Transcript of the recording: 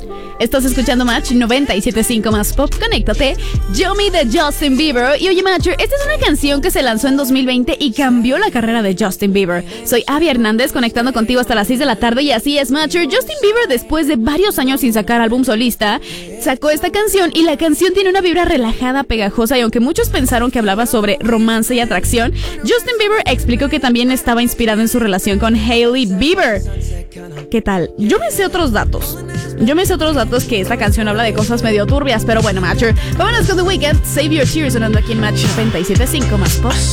Estás escuchando Match 97.5 más pop. Conéctate. Yo Me de Justin Bieber. Y oye, Matcher, esta es una canción que se lanzó en 2020 y cambió la carrera de Justin Bieber. Soy Abby Hernández, conectando contigo hasta las 6 de la tarde. Y así es, Matcher. Justin Bieber, después de varios años sin sacar álbum solista, sacó esta canción. Y la canción tiene una vibra relajada, pegajosa. Y aunque muchos pensaron que hablaba sobre romance y atracción, Justin Bieber explicó que también estaba inspirado en su relación con Hailey Bieber. ¿Qué tal? Yo me sé otros datos que esta canción habla de cosas medio turbias, pero bueno, Matcher, vámonos con The Weeknd, Save Your Tears, sonando aquí en Match 97.5 más pop.